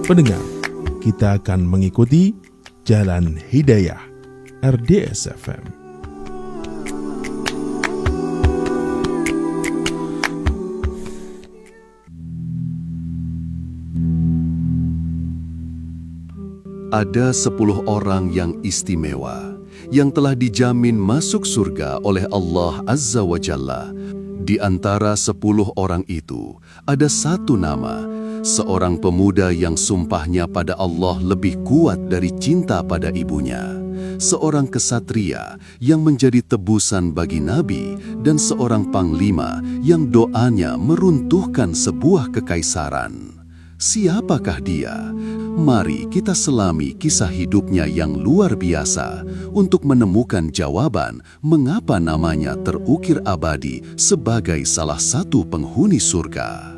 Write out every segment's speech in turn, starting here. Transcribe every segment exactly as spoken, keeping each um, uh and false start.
Pendengar, kita akan mengikuti Jalan Hidayah R D S F M. Ada sepuluh orang yang istimewa, yang telah dijamin masuk surga oleh Allah Azza wa Jalla. Di antara sepuluh orang itu, ada satu nama, seorang pemuda yang sumpahnya pada Allah lebih kuat dari cinta pada ibunya. Seorang kesatria yang menjadi tebusan bagi Nabi, dan seorang panglima yang doanya meruntuhkan sebuah kekaisaran. Siapakah dia? Mari kita selami kisah hidupnya yang luar biasa untuk menemukan jawaban mengapa namanya terukir abadi sebagai salah satu penghuni surga.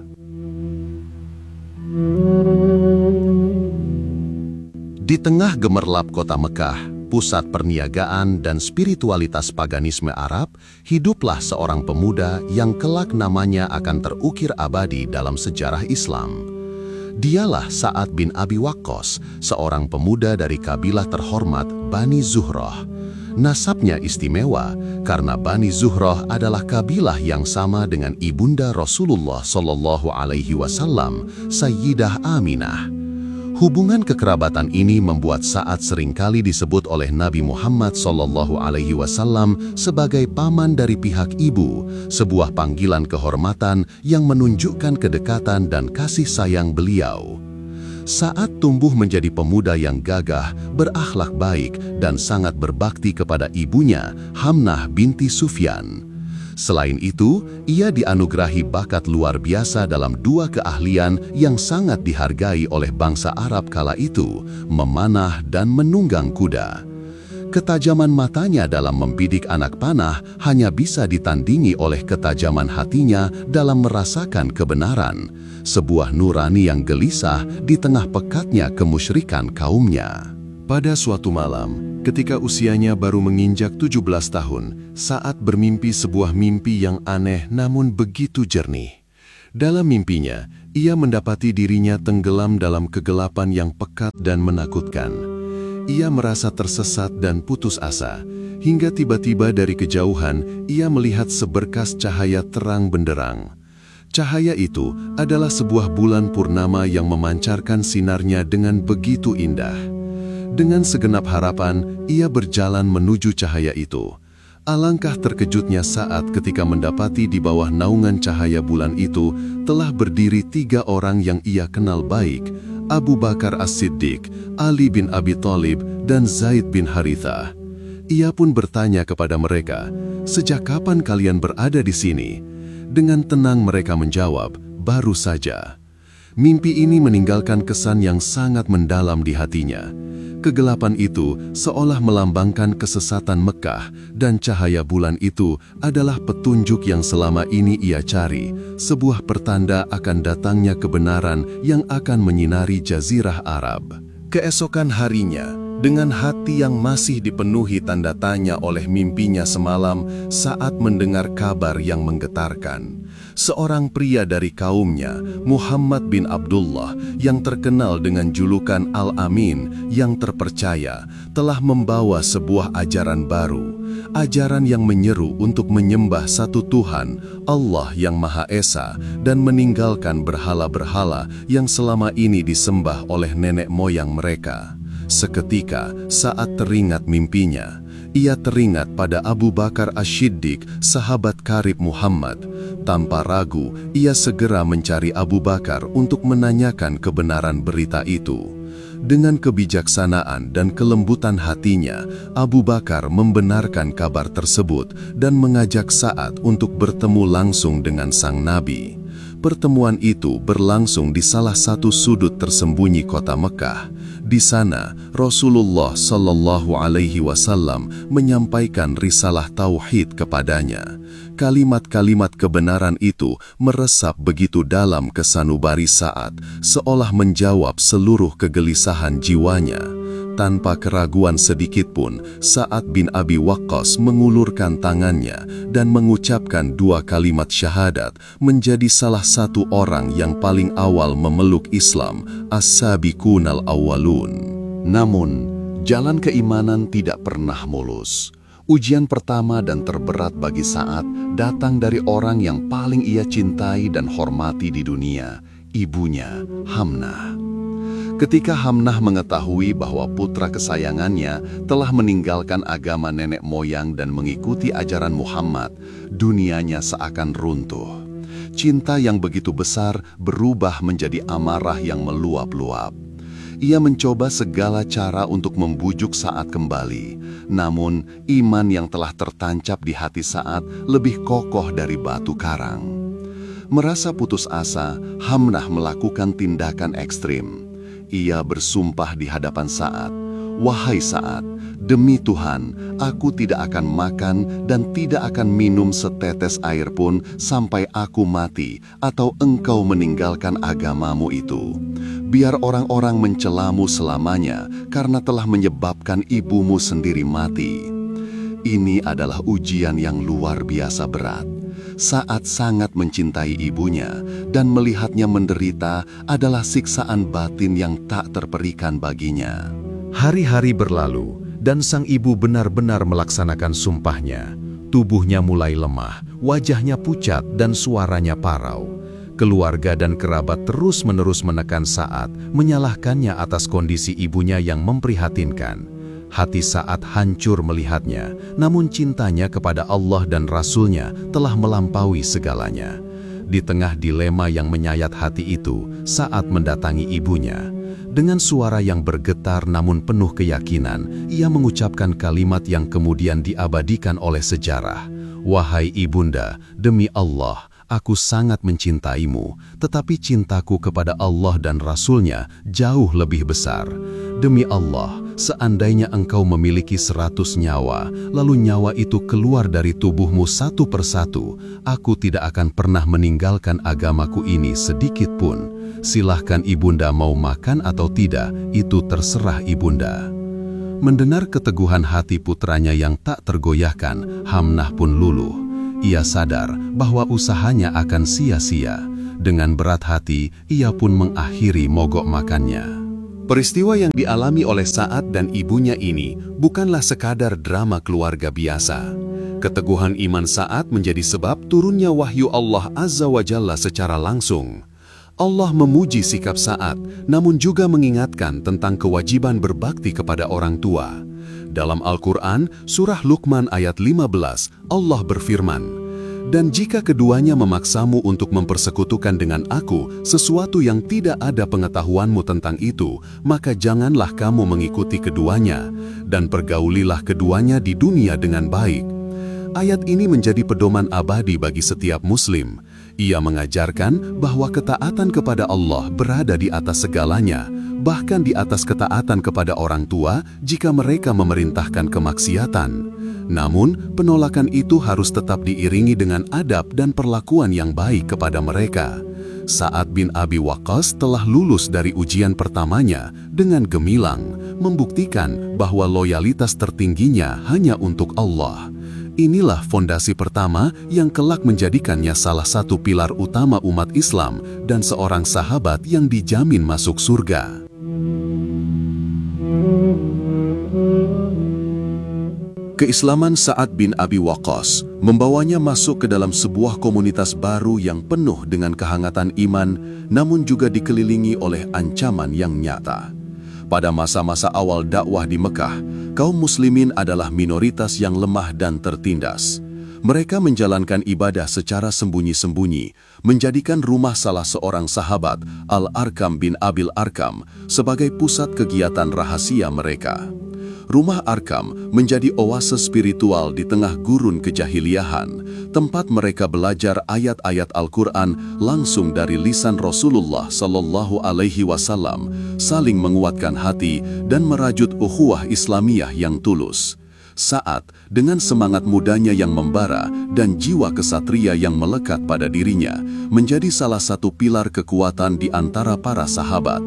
Di tengah gemerlap kota Mekah, pusat perniagaan dan spiritualitas paganisme Arab, hiduplah seorang pemuda yang kelak namanya akan terukir abadi dalam sejarah Islam. Dialah Sa'ad bin Abi Waqqas, seorang pemuda dari kabilah terhormat Bani Zuhrah. Nasabnya istimewa karena Bani Zuhrah adalah kabilah yang sama dengan ibunda Rasulullah Shallallahu Alaihi Wasallam, Sayyidah Aminah. Hubungan kekerabatan ini membuat Sa'ad seringkali disebut oleh Nabi Muhammad Shallallahu Alaihi Wasallam sebagai paman dari pihak ibu, sebuah panggilan kehormatan yang menunjukkan kedekatan dan kasih sayang beliau. Sa'ad tumbuh menjadi pemuda yang gagah, berakhlak baik, dan sangat berbakti kepada ibunya, Hamnah binti Sufyan. Selain itu, ia dianugerahi bakat luar biasa dalam dua keahlian yang sangat dihargai oleh bangsa Arab kala itu, memanah dan menunggang kuda. Ketajaman matanya dalam membidik anak panah hanya bisa ditandingi oleh ketajaman hatinya dalam merasakan kebenaran, sebuah nurani yang gelisah di tengah pekatnya kemusyrikan kaumnya. Pada suatu malam, ketika usianya baru menginjak tujuh belas tahun, Sa'ad bermimpi sebuah mimpi yang aneh namun begitu jernih. Dalam mimpinya, ia mendapati dirinya tenggelam dalam kegelapan yang pekat dan menakutkan. Ia merasa tersesat dan putus asa, hingga tiba-tiba dari kejauhan ia melihat seberkas cahaya terang benderang. Cahaya itu adalah sebuah bulan purnama yang memancarkan sinarnya dengan begitu indah. Dengan segenap harapan, ia berjalan menuju cahaya itu. Alangkah terkejutnya Sa'ad ketika mendapati di bawah naungan cahaya bulan itu telah berdiri tiga orang yang ia kenal baik, Abu Bakar As-Siddiq, Ali bin Abi Thalib, dan Zaid bin Harithah. Ia pun bertanya kepada mereka, "Sejak kapan kalian berada di sini?" Dengan tenang mereka menjawab, "Baru saja." Mimpi ini meninggalkan kesan yang sangat mendalam di hatinya. Kegelapan itu seolah melambangkan kesesatan Mekah, dan cahaya bulan itu adalah petunjuk yang selama ini ia cari, sebuah pertanda akan datangnya kebenaran yang akan menyinari jazirah Arab. Keesokan harinya, dengan hati yang masih dipenuhi tanda tanya oleh mimpinya semalam, Sa'ad mendengar kabar yang menggetarkan. Seorang pria dari kaumnya, Muhammad bin Abdullah, yang terkenal dengan julukan Al-Amin, yang terpercaya, telah membawa sebuah ajaran baru. Ajaran yang menyeru untuk menyembah satu Tuhan, Allah yang Maha Esa, dan meninggalkan berhala-berhala yang selama ini disembah oleh nenek moyang mereka. Seketika, saat teringat mimpinya, ia teringat pada Abu Bakar As-Siddiq, sahabat karib Muhammad. Tanpa ragu, ia segera mencari Abu Bakar untuk menanyakan kebenaran berita itu. Dengan kebijaksanaan dan kelembutan hatinya, Abu Bakar membenarkan kabar tersebut dan mengajak Sa'ad untuk bertemu langsung dengan sang Nabi. Pertemuan itu berlangsung di salah satu sudut tersembunyi kota Mekah. Di sana, Rasulullah Shallallahu Alaihi Wasallam menyampaikan risalah tauhid kepadanya. Kalimat-kalimat kebenaran itu meresap begitu dalam ke sanubari Sa'ad, seolah menjawab seluruh kegelisahan jiwanya. tanpa keraguan sedikitpun, Sa'ad bin Abi Waqqas mengulurkan tangannya dan mengucapkan dua kalimat syahadat, menjadi salah satu orang yang paling awal memeluk Islam, as-sabiqunal awwalun. Namun, jalan keimanan tidak pernah mulus. Ujian pertama dan terberat bagi Sa'ad datang dari orang yang paling ia cintai dan hormati di dunia, ibunya, Hamnah. Ketika Hamnah mengetahui bahwa putra kesayangannya telah meninggalkan agama nenek moyang dan mengikuti ajaran Muhammad, dunianya seakan runtuh. Cinta yang begitu besar berubah menjadi amarah yang meluap-luap. Ia mencoba segala cara untuk membujuk Sa'ad kembali. Namun, iman yang telah tertancap di hati Sa'ad lebih kokoh dari batu karang. Merasa putus asa, Hamnah melakukan tindakan ekstrim. Ia bersumpah di hadapan Sa'ad, "Wahai Sa'ad, demi Tuhan, aku tidak akan makan dan tidak akan minum setetes air pun sampai aku mati atau engkau meninggalkan agamamu itu. Biar orang-orang mencelamu selamanya karena telah menyebabkan ibumu sendiri mati." Ini adalah ujian yang luar biasa berat. Sa'ad sangat mencintai ibunya dan melihatnya menderita adalah siksaan batin yang tak terperikan baginya. Hari-hari berlalu dan sang ibu benar-benar melaksanakan sumpahnya. Tubuhnya mulai lemah, wajahnya pucat dan suaranya parau. Keluarga dan kerabat terus-menerus menekan Sa'ad, menyalahkannya atas kondisi ibunya yang memprihatinkan. Hati Sa'ad hancur melihatnya, namun cintanya kepada Allah dan Rasul-Nya telah melampaui segalanya. Di tengah dilema yang menyayat hati itu, Sa'ad mendatangi ibunya. Dengan suara yang bergetar namun penuh keyakinan, ia mengucapkan kalimat yang kemudian diabadikan oleh sejarah. "Wahai ibunda, demi Allah, aku sangat mencintaimu, tetapi cintaku kepada Allah dan Rasul-Nya jauh lebih besar. Demi Allah, seandainya engkau memiliki seratus nyawa, lalu nyawa itu keluar dari tubuhmu satu persatu, aku tidak akan pernah meninggalkan agamaku ini sedikit pun. Silahkan ibunda mau makan atau tidak, itu terserah ibunda." Mendengar keteguhan hati putranya yang tak tergoyahkan, Hamnah pun luluh. Ia sadar bahwa usahanya akan sia-sia. Dengan berat hati, ia pun mengakhiri mogok makannya. Peristiwa yang dialami oleh Sa'ad dan ibunya ini bukanlah sekadar drama keluarga biasa. Keteguhan iman Sa'ad menjadi sebab turunnya wahyu Allah Azza wa Jalla secara langsung. Allah memuji sikap Sa'ad, namun juga mengingatkan tentang kewajiban berbakti kepada orang tua. Dalam Al-Quran, surah Luqman ayat lima belas, Allah berfirman, "Dan jika keduanya memaksamu untuk mempersekutukan dengan aku sesuatu yang tidak ada pengetahuanmu tentang itu, maka janganlah kamu mengikuti keduanya, dan pergaulilah keduanya di dunia dengan baik." Ayat ini menjadi pedoman abadi bagi setiap muslim. Ia mengajarkan bahwa ketaatan kepada Allah berada di atas segalanya, bahkan di atas ketaatan kepada orang tua jika mereka memerintahkan kemaksiatan. Namun, penolakan itu harus tetap diiringi dengan adab dan perlakuan yang baik kepada mereka. Sa'ad bin Abi Waqqas telah lulus dari ujian pertamanya dengan gemilang, membuktikan bahwa loyalitas tertingginya hanya untuk Allah. Inilah fondasi pertama yang kelak menjadikannya salah satu pilar utama umat Islam dan seorang sahabat yang dijamin masuk surga. Keislaman Sa'ad bin Abi Waqqas membawanya masuk ke dalam sebuah komunitas baru yang penuh dengan kehangatan iman, namun juga dikelilingi oleh ancaman yang nyata. Pada masa-masa awal dakwah di Mekah, kaum muslimin adalah minoritas yang lemah dan tertindas. Mereka menjalankan ibadah secara sembunyi-sembunyi, menjadikan rumah salah seorang sahabat, Al-Arkam bin Abil Arkam, sebagai pusat kegiatan rahasia mereka. Rumah Arkam menjadi oase spiritual di tengah gurun kejahiliahan, tempat mereka belajar ayat-ayat Al-Quran langsung dari lisan Rasulullah Sallallahu Alaihi Wasallam, saling menguatkan hati dan merajut ukhuwah Islamiyah yang tulus. Sa'ad, dengan semangat mudanya yang membara dan jiwa kesatria yang melekat pada dirinya, menjadi salah satu pilar kekuatan di antara para sahabat.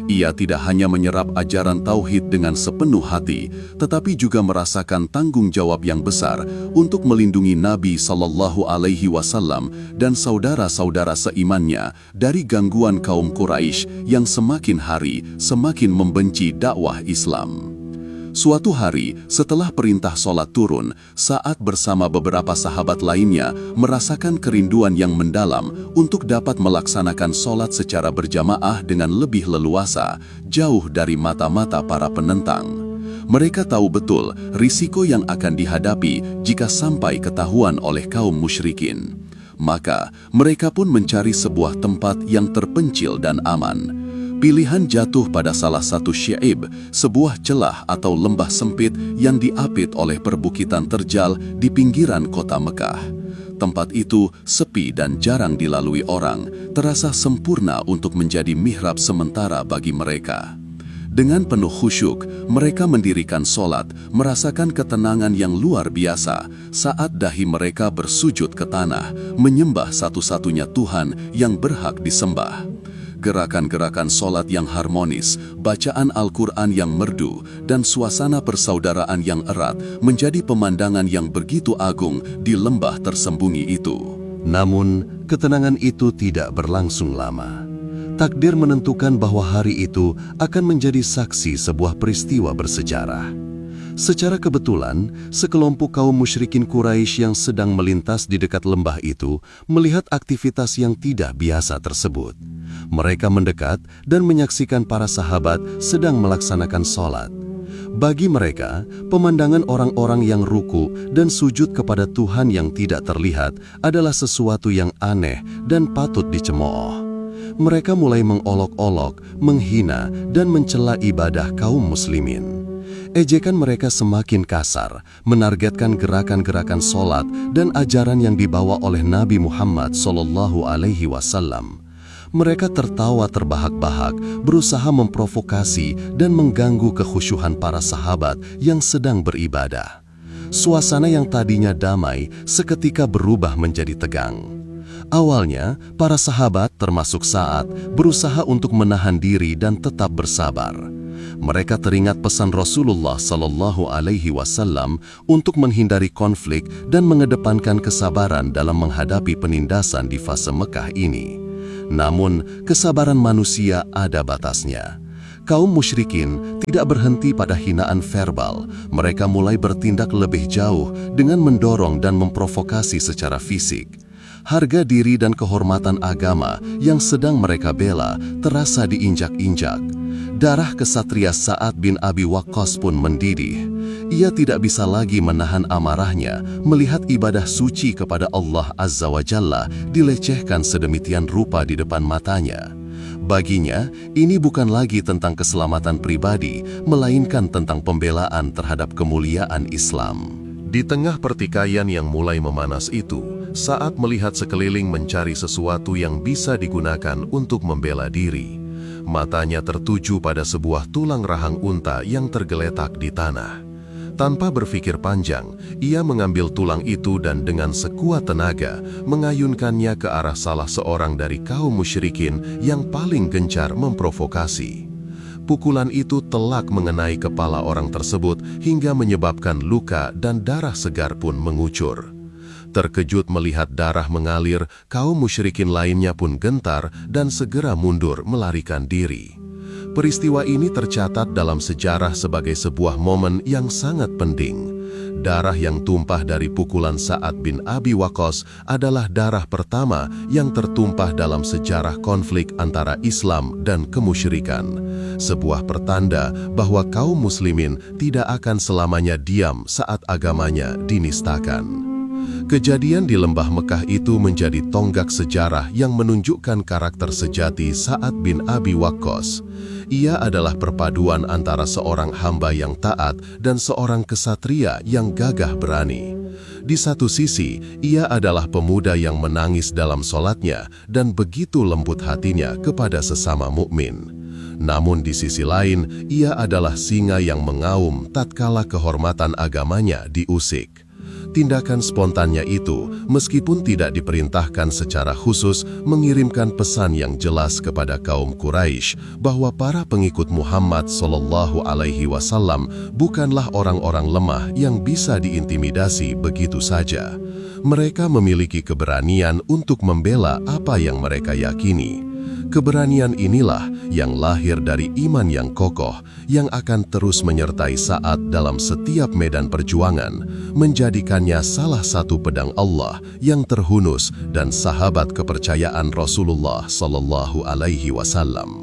Ia tidak hanya menyerap ajaran tauhid dengan sepenuh hati, tetapi juga merasakan tanggung jawab yang besar untuk melindungi Nabi Sallallahu Alaihi Wasallam dan saudara-saudara seimannya dari gangguan kaum Quraisy yang semakin hari semakin membenci dakwah Islam. Suatu hari, setelah perintah sholat turun, saat bersama beberapa sahabat lainnya merasakan kerinduan yang mendalam untuk dapat melaksanakan sholat secara berjamaah dengan lebih leluasa, jauh dari mata-mata para penentang. Mereka tahu betul risiko yang akan dihadapi jika sampai ketahuan oleh kaum musyrikin. Maka, mereka pun mencari sebuah tempat yang terpencil dan aman. Pilihan jatuh pada salah satu syi'ib, sebuah celah atau lembah sempit yang diapit oleh perbukitan terjal di pinggiran kota Mekah. Tempat itu sepi dan jarang dilalui orang, terasa sempurna untuk menjadi mihrab sementara bagi mereka. Dengan penuh khusyuk, mereka mendirikan sholat, merasakan ketenangan yang luar biasa saat dahi mereka bersujud ke tanah, menyembah satu-satunya Tuhan yang berhak disembah. Gerakan-gerakan sholat yang harmonis, bacaan Al-Quran yang merdu, dan suasana persaudaraan yang erat menjadi pemandangan yang begitu agung di lembah tersembunyi itu. Namun, ketenangan itu tidak berlangsung lama. Takdir menentukan bahwa hari itu akan menjadi saksi sebuah peristiwa bersejarah. Secara kebetulan, sekelompok kaum musyrikin Quraisy yang sedang melintas di dekat lembah itu melihat aktivitas yang tidak biasa tersebut. Mereka mendekat dan menyaksikan para sahabat sedang melaksanakan sholat. Bagi mereka, pemandangan orang-orang yang ruku dan sujud kepada Tuhan yang tidak terlihat adalah sesuatu yang aneh dan patut dicemooh. Mereka mulai mengolok-olok, menghina, dan mencela ibadah kaum muslimin. Ejekan mereka semakin kasar, menargetkan gerakan-gerakan sholat dan ajaran yang dibawa oleh Nabi Muhammad Sallallahu Alaihi Wasallam. Mereka tertawa terbahak-bahak, berusaha memprovokasi dan mengganggu kekhusyuhan para sahabat yang sedang beribadah. Suasana yang tadinya damai seketika berubah menjadi tegang. Awalnya, para sahabat termasuk Sa'ad berusaha untuk menahan diri dan tetap bersabar. Mereka teringat pesan Rasulullah Sallallahu Alaihi Wasallam untuk menghindari konflik dan mengedepankan kesabaran dalam menghadapi penindasan di fase Mekah ini. Namun, kesabaran manusia ada batasnya. Kaum musyrikin tidak berhenti pada hinaan verbal. Mereka mulai bertindak lebih jauh dengan mendorong dan memprovokasi secara fisik. Harga diri dan kehormatan agama yang sedang mereka bela terasa diinjak-injak. Darah kesatria Sa'ad bin Abi Waqqas pun mendidih. Ia tidak bisa lagi menahan amarahnya melihat ibadah suci kepada Allah Azza wa Jalla dilecehkan sedemikian rupa di depan matanya. Baginya, ini bukan lagi tentang keselamatan pribadi, melainkan tentang pembelaan terhadap kemuliaan Islam. Di tengah pertikaian yang mulai memanas itu, Sa'ad melihat sekeliling mencari sesuatu yang bisa digunakan untuk membela diri. Matanya tertuju pada sebuah tulang rahang unta yang tergeletak di tanah. Tanpa berpikir panjang, ia mengambil tulang itu dan dengan sekuat tenaga mengayunkannya ke arah salah seorang dari kaum musyrikin yang paling gencar memprovokasi. Pukulan itu telak mengenai kepala orang tersebut hingga menyebabkan luka dan darah segar pun mengucur. Terkejut melihat darah mengalir, kaum musyrikin lainnya pun gentar dan segera mundur melarikan diri. Peristiwa ini tercatat dalam sejarah sebagai sebuah momen yang sangat penting. Darah yang tumpah dari pukulan Sa'ad bin Abi Waqqas adalah darah pertama yang tertumpah dalam sejarah konflik antara Islam dan kemusyrikan. Sebuah pertanda bahwa kaum muslimin tidak akan selamanya diam saat agamanya dinistakan. Kejadian di lembah Mekah itu menjadi tonggak sejarah yang menunjukkan karakter sejati Sa'ad bin Abi Waqqas. Ia adalah perpaduan antara seorang hamba yang taat dan seorang kesatria yang gagah berani. Di satu sisi, ia adalah pemuda yang menangis dalam sholatnya dan begitu lembut hatinya kepada sesama mukmin. Namun di sisi lain, ia adalah singa yang mengaum tatkala kehormatan agamanya diusik. Tindakan spontannya itu, meskipun tidak diperintahkan secara khusus, mengirimkan pesan yang jelas kepada kaum Quraisy bahwa para pengikut Muhammad Shallallahu Alaihi Wasallam bukanlah orang-orang lemah yang bisa diintimidasi begitu saja. Mereka memiliki keberanian untuk membela apa yang mereka yakini. Keberanian inilah yang lahir dari iman yang kokoh, yang akan terus menyertai Sa'ad dalam setiap medan perjuangan, menjadikannya salah satu pedang Allah yang terhunus dan sahabat kepercayaan Rasulullah Sallallahu Alaihi Wasallam.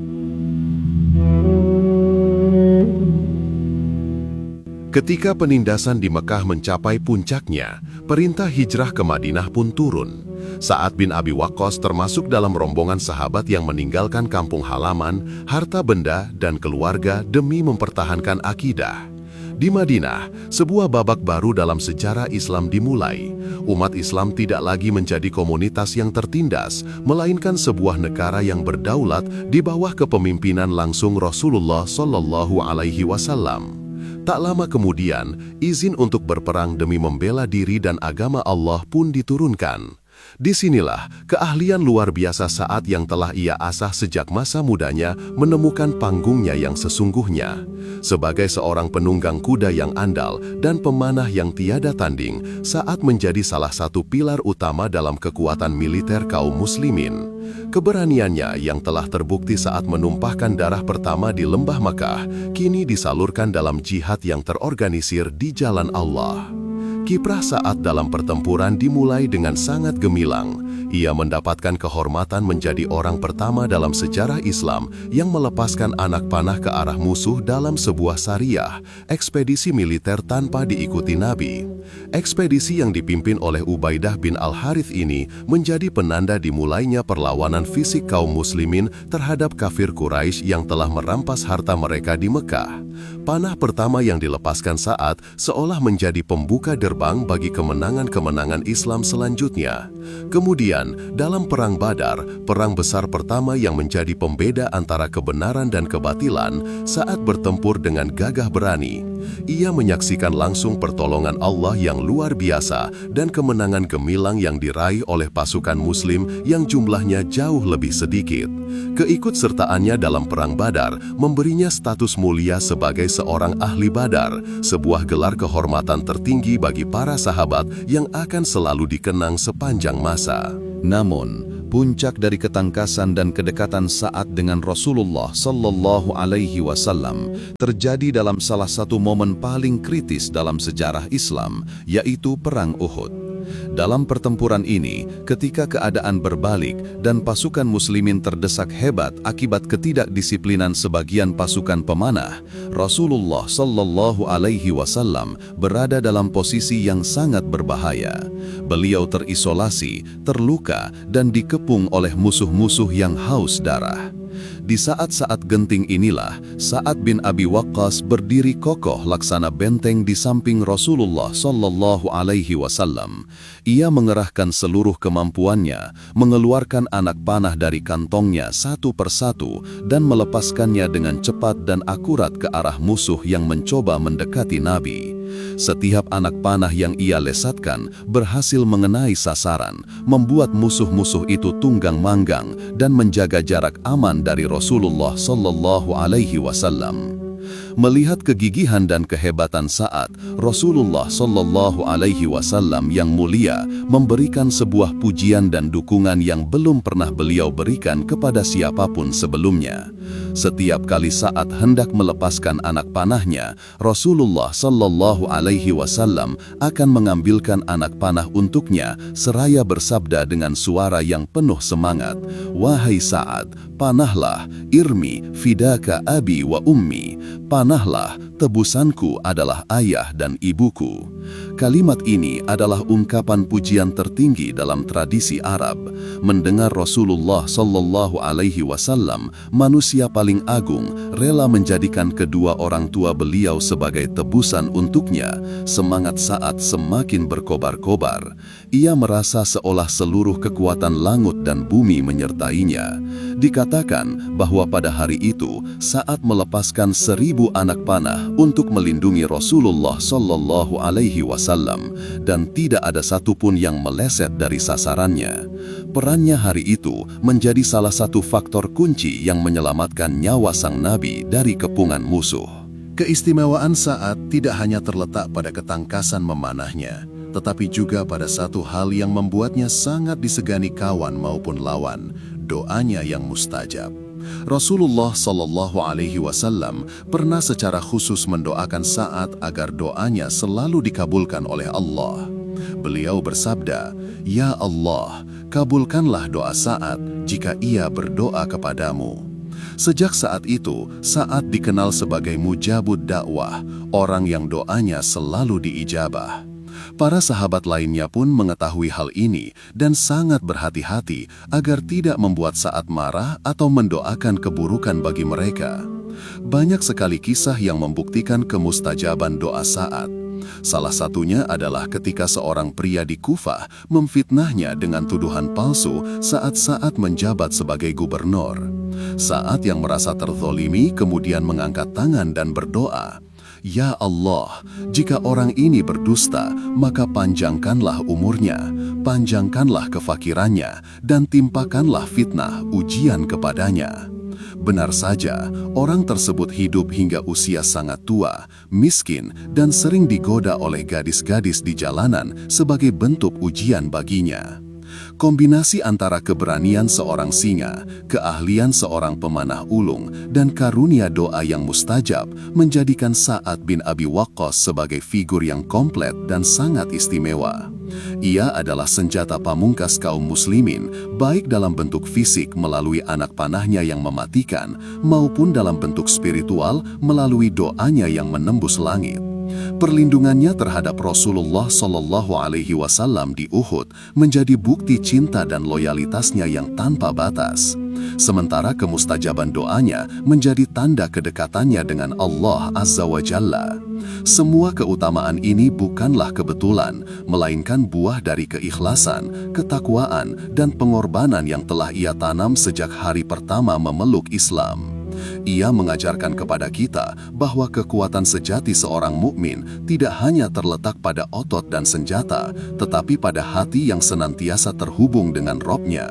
Ketika penindasan di Mekah mencapai puncaknya, perintah hijrah ke Madinah pun turun. Sa'ad bin Abi Waqqas termasuk dalam rombongan sahabat yang meninggalkan kampung halaman, harta benda, dan keluarga demi mempertahankan akidah. Di Madinah, sebuah babak baru dalam sejarah Islam dimulai. Umat Islam tidak lagi menjadi komunitas yang tertindas, melainkan sebuah negara yang berdaulat di bawah kepemimpinan langsung Rasulullah Shallallahu Alaihi Wasallam. Tak lama kemudian, izin untuk berperang demi membela diri dan agama Allah pun diturunkan. Disinilah keahlian luar biasa Sa'ad yang telah ia asah sejak masa mudanya menemukan panggungnya yang sesungguhnya. Sebagai seorang penunggang kuda yang andal dan pemanah yang tiada tanding, Sa'ad menjadi salah satu pilar utama dalam kekuatan militer kaum muslimin. Keberaniannya yang telah terbukti saat menumpahkan darah pertama di lembah Makkah, kini disalurkan dalam jihad yang terorganisir di jalan Allah. Kiprah Sa'ad dalam pertempuran dimulai dengan sangat gemilang. Ia mendapatkan kehormatan menjadi orang pertama dalam sejarah Islam yang melepaskan anak panah ke arah musuh dalam sebuah syariah, ekspedisi militer tanpa diikuti Nabi. Ekspedisi yang dipimpin oleh Ubaidah bin Al-Harith ini menjadi penanda dimulainya perlawanan fisik kaum muslimin terhadap kafir Quraisy yang telah merampas harta mereka di Mekah. Panah pertama yang dilepaskan Sa'ad seolah menjadi pembuka gerbang bagi kemenangan-kemenangan Islam selanjutnya. Kemudian, dalam Perang Badar, perang besar pertama yang menjadi pembeda antara kebenaran dan kebatilan, Sa'ad bertempur dengan gagah berani. Ia menyaksikan langsung pertolongan Allah yang luar biasa dan kemenangan gemilang yang diraih oleh pasukan Muslim yang jumlahnya jauh lebih sedikit. Keikutsertaannya dalam Perang Badar memberinya status mulia sebagai seorang ahli Badar, sebuah gelar kehormatan tertinggi bagi para sahabat yang akan selalu dikenang sepanjang masa. Namun, puncak dari ketangkasan dan kedekatan Sa'ad dengan Rasulullah Sallallahu Alaihi Wasallam terjadi dalam salah satu momen paling kritis dalam sejarah Islam, yaitu Perang Uhud. Dalam pertempuran ini, ketika keadaan berbalik dan pasukan muslimin terdesak hebat akibat ketidakdisiplinan sebagian pasukan pemanah, Rasulullah Sallallahu Alaihi Wasallam berada dalam posisi yang sangat berbahaya. Beliau terisolasi, terluka, dan dikepung oleh musuh-musuh yang haus darah. Di saat-saat genting inilah, Sa'ad bin Abi Waqqas berdiri kokoh laksana benteng di samping Rasulullah Sallallahu Alaihi Wasallam. Ia mengerahkan seluruh kemampuannya, mengeluarkan anak panah dari kantongnya satu persatu, dan melepaskannya dengan cepat dan akurat ke arah musuh yang mencoba mendekati Nabi. Setiap anak panah yang ia lesatkan berhasil mengenai sasaran, membuat musuh-musuh itu tunggang manggang dan menjaga jarak aman dari Rasulullah Sallallahu Alaihi Wasallam. Melihat kegigihan dan kehebatan Sa'ad, Rasulullah Sallallahu Alaihi Wasallam yang mulia memberikan sebuah pujian dan dukungan yang belum pernah beliau berikan kepada siapapun sebelumnya. Setiap kali Sa'ad hendak melepaskan anak panahnya, Rasulullah Sallallahu Alaihi Wasallam akan mengambilkan anak panah untuknya seraya bersabda dengan suara yang penuh semangat, "Wahai Sa'ad, panahlah, irmi fidaka abi wa ummi, panahlah, tebusanku adalah ayah dan ibuku." Kalimat ini adalah ungkapan pujian tertinggi dalam tradisi Arab. Mendengar Rasulullah Sallallahu Alaihi Wasallam, manusia paling agung, rela menjadikan kedua orang tua beliau sebagai tebusan untuknya, semangat Sa'ad semakin berkobar-kobar. Ia merasa seolah seluruh kekuatan langit dan bumi menyertainya. Dikatakan bahwa pada hari itu, Sa'ad melepaskan seribu anak panah untuk melindungi Rasulullah Shallallahu Alaihi Wasallam dan tidak ada satupun yang meleset dari sasarannya. Perannya hari itu menjadi salah satu faktor kunci yang menyelamatkan nyawa sang Nabi dari kepungan musuh. Keistimewaan Sa'ad tidak hanya terletak pada ketangkasan memanahnya, tetapi juga pada satu hal yang membuatnya sangat disegani kawan maupun lawan, doanya yang mustajab. Rasulullah Shallallahu Alaihi Wasallam pernah secara khusus mendoakan Sa'ad agar doanya selalu dikabulkan oleh Allah. Beliau bersabda, "Ya Allah, kabulkanlah doa Sa'ad jika ia berdoa kepadamu." Sejak saat itu, Sa'ad dikenal sebagai mujabud dakwah, orang yang doanya selalu diijabah. Para sahabat lainnya pun mengetahui hal ini dan sangat berhati-hati agar tidak membuat Sa'ad marah atau mendoakan keburukan bagi mereka. Banyak sekali kisah yang membuktikan kemustajaban doa Sa'ad. Salah satunya adalah ketika seorang pria di Kufah memfitnahnya dengan tuduhan palsu saat Sa'ad menjabat sebagai gubernur. Sa'ad yang merasa terzolimi kemudian mengangkat tangan dan berdoa, "Ya Allah, jika orang ini berdusta, maka panjangkanlah umurnya, panjangkanlah kefakirannya, dan timpakanlah fitnah ujian kepadanya." Benar saja, orang tersebut hidup hingga usia sangat tua, miskin, dan sering digoda oleh gadis-gadis di jalanan sebagai bentuk ujian baginya. Kombinasi antara keberanian seorang singa, keahlian seorang pemanah ulung, dan karunia doa yang mustajab menjadikan Sa'ad bin Abi Waqqas sebagai figur yang komplit dan sangat istimewa. Ia adalah senjata pamungkas kaum muslimin, baik dalam bentuk fisik melalui anak panahnya yang mematikan, maupun dalam bentuk spiritual melalui doanya yang menembus langit. Perlindungannya terhadap Rasulullah Shallallahu Alaihi Wasallam di Uhud menjadi bukti cinta dan loyalitasnya yang tanpa batas. Sementara kemustajaban doanya menjadi tanda kedekatannya dengan Allah Azza wa Jalla. Semua keutamaan ini bukanlah kebetulan, melainkan buah dari keikhlasan, ketakwaan, dan pengorbanan yang telah ia tanam sejak hari pertama memeluk Islam. Ia mengajarkan kepada kita bahwa kekuatan sejati seorang mukmin tidak hanya terletak pada otot dan senjata, tetapi pada hati yang senantiasa terhubung dengan Robnya.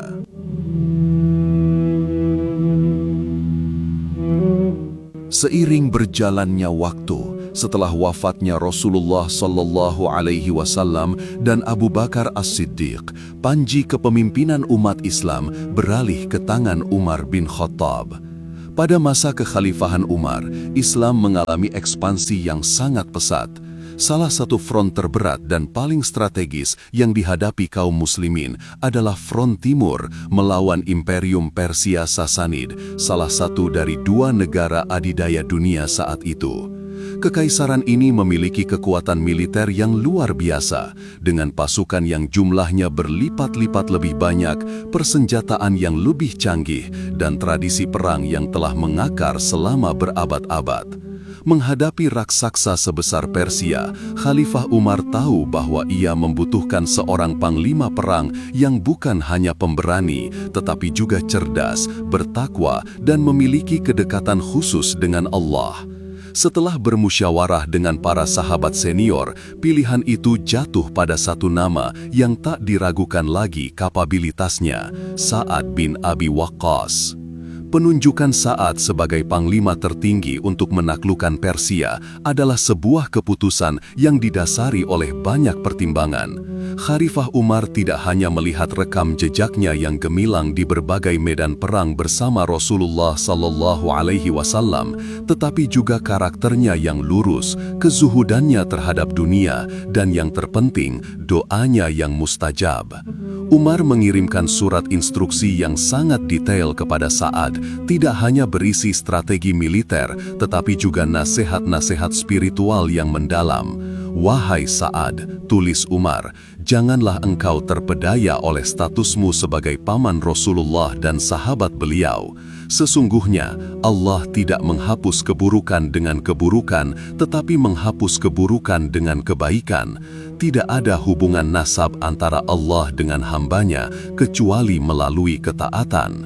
Seiring berjalannya waktu, setelah wafatnya Rasulullah Shallallahu Alaihi Wasallam dan Abu Bakar As-Siddiq, panji kepemimpinan umat Islam beralih ke tangan Umar bin Khattab. Pada masa kekhalifahan Umar, Islam mengalami ekspansi yang sangat pesat. Salah satu front terberat dan paling strategis yang dihadapi kaum muslimin adalah front timur melawan Imperium Persia Sasanid, salah satu dari dua negara adidaya dunia saat itu. Kekaisaran ini memiliki kekuatan militer yang luar biasa, dengan pasukan yang jumlahnya berlipat-lipat lebih banyak, persenjataan yang lebih canggih, dan tradisi perang yang telah mengakar selama berabad-abad. Menghadapi raksasa sebesar Persia, Khalifah Umar tahu bahwa ia membutuhkan seorang panglima perang yang bukan hanya pemberani, tetapi juga cerdas, bertakwa, dan memiliki kedekatan khusus dengan Allah. Setelah bermusyawarah dengan para sahabat senior, pilihan itu jatuh pada satu nama yang tak diragukan lagi kapabilitasnya, Sa'ad bin Abi Waqqas. Penunjukan Sa'ad sebagai panglima tertinggi untuk menaklukkan Persia adalah sebuah keputusan yang didasari oleh banyak pertimbangan. Khalifah Umar tidak hanya melihat rekam jejaknya yang gemilang di berbagai medan perang bersama Rasulullah Sallallahu Alaihi Wasallam, tetapi juga karakternya yang lurus, kezuhudannya terhadap dunia, dan yang terpenting, doanya yang mustajab. Umar mengirimkan surat instruksi yang sangat detail kepada Sa'ad, tidak hanya berisi strategi militer, tetapi juga nasihat-nasihat spiritual yang mendalam. "Wahai Sa'ad," tulis Umar, "janganlah engkau terpedaya oleh statusmu sebagai paman Rasulullah dan sahabat beliau. Sesungguhnya Allah tidak menghapus keburukan dengan keburukan, tetapi menghapus keburukan dengan kebaikan. Tidak ada hubungan nasab antara Allah dengan hambanya kecuali melalui ketaatan.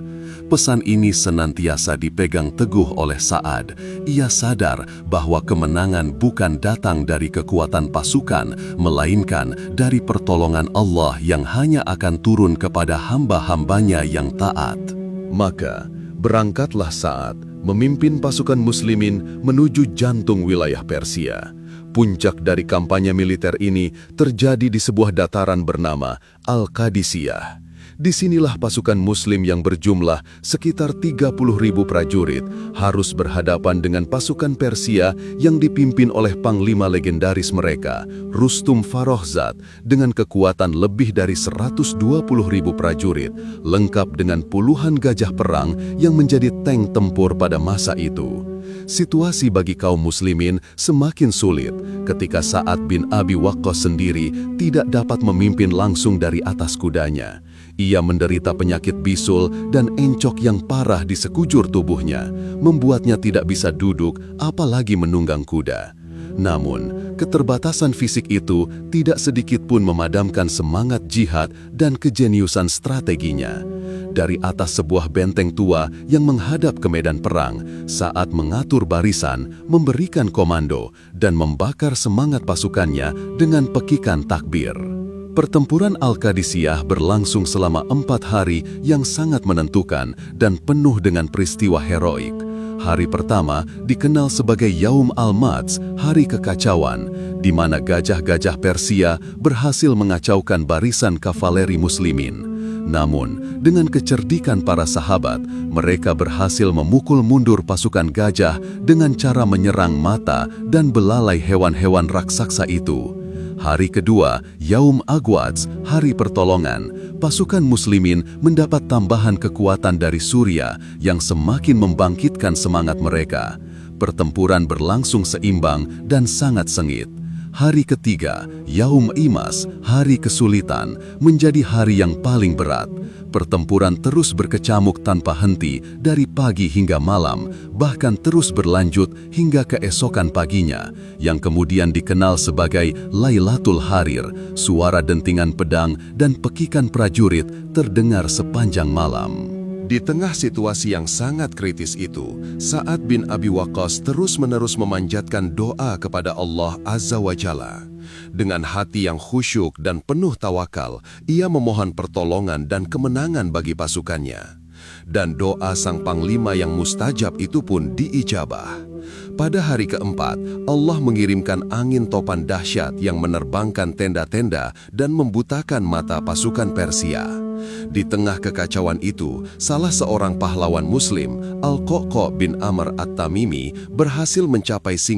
Pesan ini senantiasa dipegang teguh oleh Sa'ad. Ia sadar bahwa kemenangan bukan datang dari kekuatan pasukan, melainkan dari pertolongan Allah yang hanya akan turun kepada hamba-hambanya yang taat. Maka, berangkatlah Sa'ad memimpin pasukan muslimin menuju jantung wilayah Persia. Puncak dari kampanye militer ini terjadi di sebuah dataran bernama Al-Qadisiyah. Disinilah pasukan muslim yang berjumlah sekitar tiga puluh ribu prajurit harus berhadapan dengan pasukan Persia yang dipimpin oleh panglima legendaris mereka, Rustum Farrokhzad, dengan kekuatan lebih dari seratus dua puluh ribu prajurit, lengkap dengan puluhan gajah perang yang menjadi tank tempur pada masa itu. Situasi bagi kaum muslimin semakin sulit ketika Sa'ad bin Abi Waqqas sendiri tidak dapat memimpin langsung dari atas kudanya. Ia menderita penyakit bisul dan encok yang parah di sekujur tubuhnya, membuatnya tidak bisa duduk apalagi menunggang kuda. Namun, keterbatasan fisik itu tidak sedikit pun memadamkan semangat jihad dan kejeniusan strateginya. Dari atas sebuah benteng tua yang menghadap ke medan perang, Sa'ad mengatur barisan, memberikan komando, dan membakar semangat pasukannya dengan pekikan takbir. Pertempuran Al-Qadisiyah berlangsung selama empat hari yang sangat menentukan dan penuh dengan peristiwa heroik. Hari pertama dikenal sebagai Yaum Al-Mats, hari kekacauan, di mana gajah-gajah Persia berhasil mengacaukan barisan kavaleri muslimin. Namun, dengan kecerdikan para sahabat, mereka berhasil memukul mundur pasukan gajah dengan cara menyerang mata dan belalai hewan-hewan raksasa itu. Hari kedua, Yaum Agwads, hari pertolongan, pasukan muslimin mendapat tambahan kekuatan dari Surya yang semakin membangkitkan semangat mereka. Pertempuran berlangsung seimbang dan sangat sengit. Hari ketiga, Yaum Imas, hari kesulitan, menjadi hari yang paling berat. Pertempuran terus berkecamuk tanpa henti dari pagi hingga malam, bahkan terus berlanjut hingga keesokan paginya, yang kemudian dikenal sebagai Lailatul Harir. Suara dentingan pedang dan pekikan prajurit terdengar sepanjang malam. Di tengah situasi yang sangat kritis itu, Sa'ad bin Abi Waqqas terus-menerus memanjatkan doa kepada Allah Azza wa Jalla. Dengan hati yang khusyuk dan penuh tawakal, ia memohon pertolongan dan kemenangan bagi pasukannya. Dan doa sang panglima yang mustajab itu pun diijabah. Pada hari keempat, Allah mengirimkan angin topan dahsyat yang menerbangkan tenda-tenda dan membutakan mata pasukan Persia. Di tengah kekacauan itu, salah seorang pahlawan Muslim, Al-Qaqqa bin Amr At-Tamimi, berhasil mencapai